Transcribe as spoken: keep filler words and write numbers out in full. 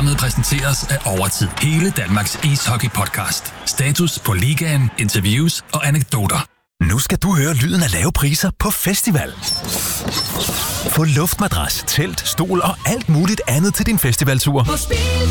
Programmet præsenteres af Overtid. Hele Danmarks ishockey-podcast. Status på ligaen, interviews og anekdoter. Nu skal du høre lyden af lave priser på festival. Få luftmadras, telt, stol og alt muligt andet til din festivaltur.